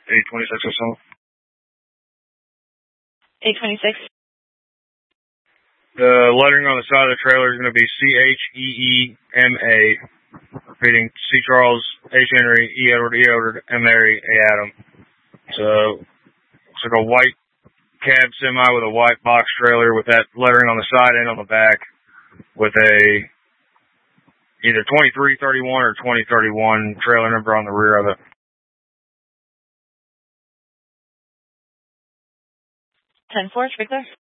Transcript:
826 or so. 826. The lettering on the side of the trailer is going to be CHEEMA, repeating C. Charles, H. Henry, E. Edward, E. Edward, M. Mary, A. Adam. So, it's like a white cab semi with a white box trailer with that lettering on the side and on the back with a either 2331 or 2031 trailer number on the rear of it. 10-4, Victor.